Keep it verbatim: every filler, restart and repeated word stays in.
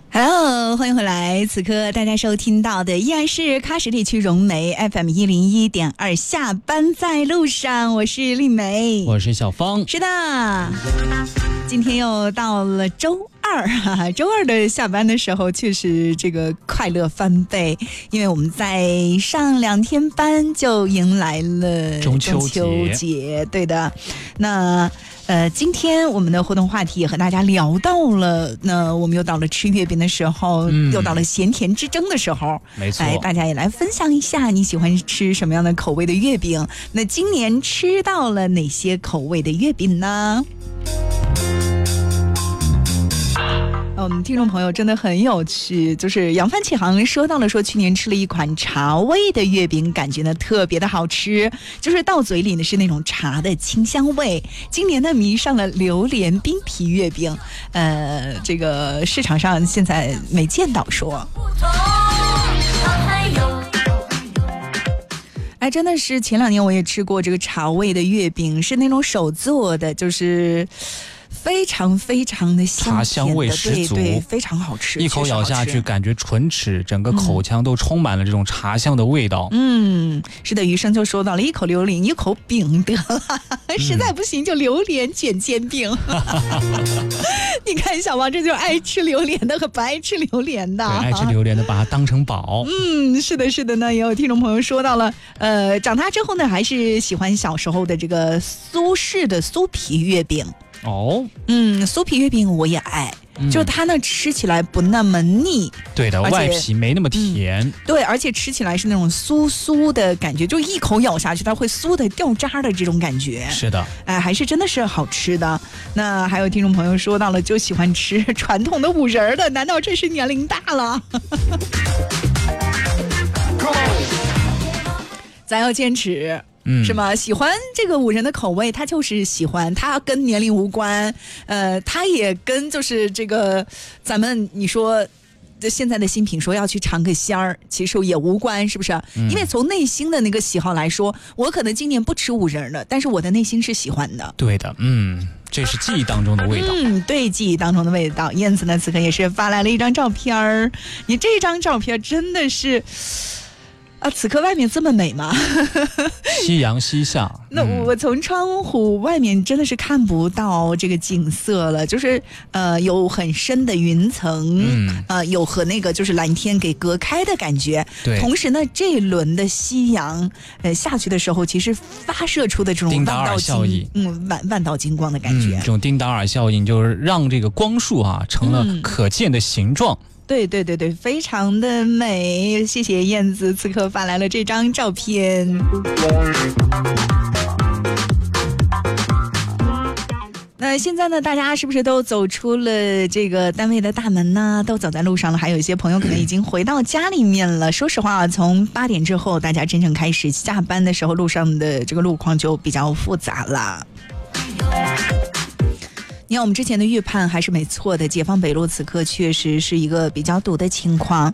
Hello， 欢迎回来。此刻大家收听到的依然是喀什地区融媒 F M 一零一点二，下班在路上，我是丽梅， 我是小芳。 是的，今天又到了周二哈，周二的下班的时候，确实这个快乐翻倍，因为我们在上两天班就迎来了中秋节。 中秋节，对的。那呃，今天我们的互动话题也和大家聊到了，那我们又到了吃月饼的时候，嗯、又到了咸甜之争的时候， 没错， 来大家也来分享一下你喜欢吃什么样的口味的月饼？那今年吃到了哪些口味的月饼呢？我们听众朋友真的很有趣，就是扬帆启航说到了说去年吃了一款茶味的月饼，感觉呢特别的好吃，就是到嘴里呢是那种茶的清香味。今年呢迷上了榴莲冰皮月饼，呃，这个市场上现在没见到说。哎，真的是前两年我也吃过这个茶味的月饼，是那种手做的，就是非常非常的香甜的， 茶香味十足， 对对，非常好吃， 一口咬下去感觉唇齿，整个口腔都充满了这种茶香的味道。 嗯，是的，余生就说到了一口榴莲一口饼得了，实在不行就榴莲卷煎饼。你看小王这就是爱吃榴莲的和不爱吃榴莲的， 对，爱吃榴莲的把它当成宝。 嗯，是的是的呢，也有听众朋友说到了，呃，长大之后呢还是喜欢小时候的这个苏式的酥皮月饼。 哦， 嗯，酥皮月饼我也爱，嗯、就是它呢吃起来不那么腻， 对的，外皮没那么甜、嗯， 对，而且吃起来是那种酥酥的感觉，就一口咬下去它会酥的掉渣的这种感觉。 是的， 哎，还是真的是好吃的。那还有听众朋友说到了，就喜欢吃传统的五仁的，难道这是年龄大了？咱要坚持。嗯，是吗？喜欢这个五仁的口味，它就是喜欢，它跟年龄无关，呃，它也跟就是这个咱们你说现在的新品说要去尝个鲜儿，其实也无关，是不是？嗯、因为从内心的那个喜好来说，我可能今年不吃五仁的，但是我的内心是喜欢的。 对的，嗯，这是记忆当中的味道。 嗯，对，记忆当中的味道。燕子呢，此刻也是发来了一张照片儿，你这张照片真的是。啊，此刻外面这么美吗？ 夕阳西下。 那我从窗户外面真的是看不到这个景色了，就是呃有很深的云层，嗯，呃有和那个就是蓝天给隔开的感觉。 对。 同时呢，这一轮的夕阳呃下去的时候，其实发射出的这种万道效应， 嗯万万道金光的感觉。 嗯、这种丁达尔效应就是让这个光束啊成了可见的形状。嗯对对对对，非常的美，谢谢燕子此刻发来了这张照片。那现在呢，大家是不是都走出了这个单位的大门呢？都走在路上了，还有一些朋友可能已经回到家里面了。说实话，从八点之后，大家真正开始下班的时候，路上的这个路况就比较复杂了。你看我们之前的预判还是没错的，解放北路此刻确实是一个比较堵的情况。